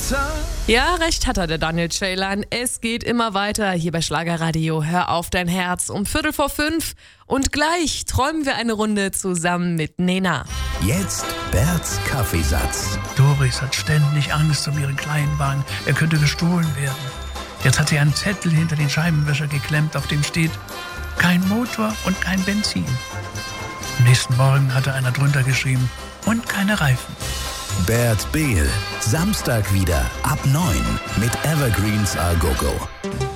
Wetter. Ja, recht hat er, der Daniel Ceylan. Es geht immer weiter hier bei Schlagerradio. Hör auf dein Herz um 4:45. Und gleich träumen wir eine Runde zusammen mit Nena. Jetzt Berts Kaffeesatz. Doris hat ständig Angst um ihren Kleinwagen. Er könnte gestohlen werden. Jetzt hat sie einen Zettel hinter den Scheibenwischer geklemmt, auf dem steht: kein Motor und kein Benzin. Am nächsten Morgen hatte einer drunter geschrieben: und keine Reifen. Bert Behl. Samstag wieder ab 9 mit Evergreens A Go Go.